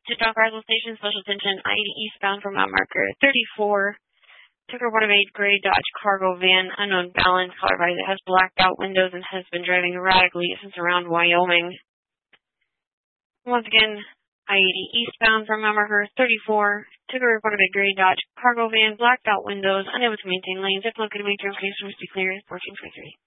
to Dock Arrival Station, special attention, I-80 eastbound from mile marker 34. Took a report of a gray Dodge cargo van, unknown balance, color by it has blacked out windows and has been driving erratically since around Wyoming. Once again, I-80 eastbound from mile marker 34. Took a report of a gray Dodge cargo van, blacked out windows, unable to maintain lanes. If located, make your location must be clear. 1423.